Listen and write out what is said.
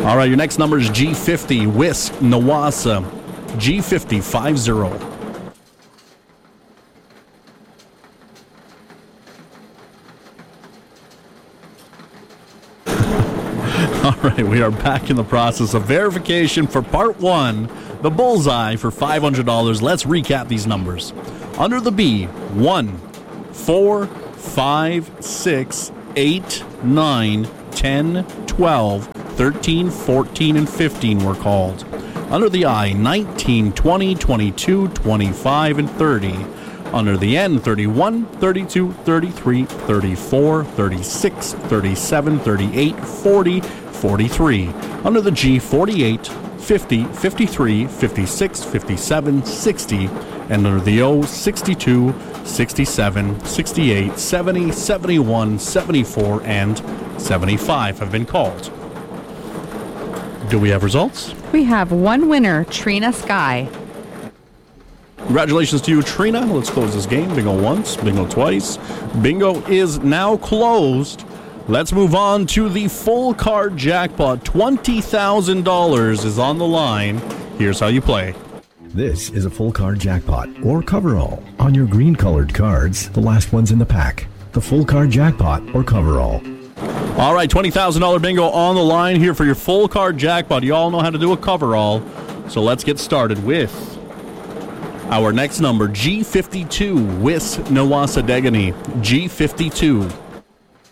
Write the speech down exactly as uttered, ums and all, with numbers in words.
All right, your next number is G fifty, Wisk, Nawasa. G fifty, five zero. All right, we are back in the process of verification for part one, the bullseye for five hundred dollars. Let's recap these numbers. Under the B, one, four, five, six, eight, nine, ten, twelve, thirteen, fourteen, and fifteen were called. Under the I, nineteen, twenty, twenty-two, twenty-five, and thirty. Under the N, thirty-one, thirty-two, thirty-three, thirty-four, thirty-six, thirty-seven, thirty-eight, forty, forty-three. Under the G, forty-eight, fifty, fifty-three, fifty-six, fifty-seven, sixty. And under the O, sixty-two, sixty-seven, sixty-eight, seventy, seventy-one, seventy-four, and seventy-five have been called. Do we have results? We have one winner, Trina Sky. Congratulations to you, Trina. Let's close this game. Bingo once, bingo twice. Bingo is now closed. Let's move on to the full card jackpot. twenty thousand dollars is on the line. Here's how you play. This is a full card jackpot, or coverall. On your green colored cards, the last ones in the pack. The full card jackpot, or coverall. All right, twenty thousand dollars bingo on the line here for your full card jackpot. You all know how to do a coverall. So let's get started with our next number, G fifty-two, Wisk, Nawasa Degani. G fifty-two.